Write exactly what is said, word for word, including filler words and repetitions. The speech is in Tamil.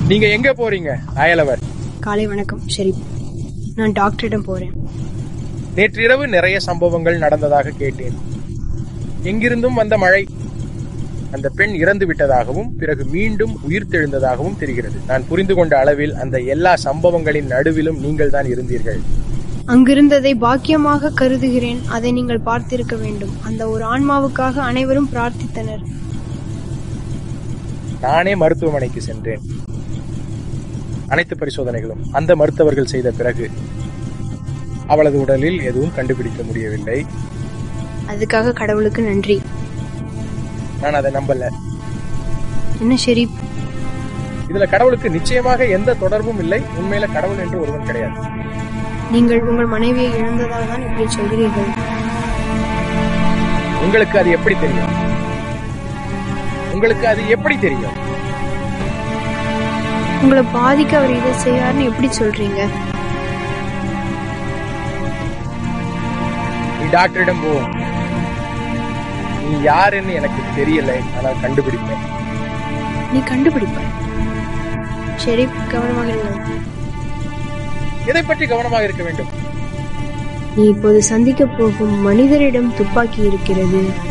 நீங்க எங்க போறீங்க அயலவர்? காலை வணக்கம் ஷெரீப், நான் டாக்டரிடம் போறேன். நேற்றிரவு நிறைய சம்பவங்கள் நடந்ததாக கேட்டேன். எங்கிருந்தும் வந்த மழை. அந்த பெண் இறந்து விட்டதாகவும் பிறகு மீண்டும் உயிர் தெழுந்ததாகவும் தெரிகிறது. நான் புரிந்து கொண்ட அளவில் அந்த எல்லா சம்பவங்களின் நடுவிலும் நீங்கள் தான் இருந்தீர்கள். அங்கிருந்ததை பாக்கியமாக கருதுகிறேன். அதை நீங்கள் பார்த்திருக்க வேண்டும். அந்த ஒரு ஆன்மாவுக்காக அனைவரும் பிரார்த்தித்தனர். நானே மருத்துவமனைக்கு சென்றேன். அனைத்து பரிசோதனைகளும் அந்த மருத்துவர்கள் செய்த பிறகு அவளது உடலில் எதுவும் கண்டுபிடிக்க முடியவில்லை. அதுக்காக கடவுளுக்கு நன்றி. நான் அதை நம்பல. என்ன ஷெரீப், இதுல கடவுளுக்கு நிச்சயமாக எந்த தொடர்பும் இல்லை. உண்மையில கடவுள் என்று ஒருவன் கிடையாது. நீங்கள் உங்கள் மனைவியை இழந்ததால் தான் இப்படி சொல்கிறீர்கள். உங்களுக்கு அது எப்படி தெரியும்? உங்களுக்கு அது எப்படி தெரியும்? உங்களை பாதிக்க அவர் இதை செய்யாருன்னு எப்படி சொல்றீங்க? நீ டாக்டரிடம் போ. நீ யாருன்னு எனக்கு தெரியல, ஆனால் கண்டுபிடிப்பேன். நீ கண்டுபிடிப்பாய். ஷெரீப், கவனமாக இருங்கள். எதை பற்றி கவனமாக இருக்க வேண்டும்? நீ இப்போது சந்திக்க போகும் மனிதரிடம் துப்பாக்கி இருக்கிறது.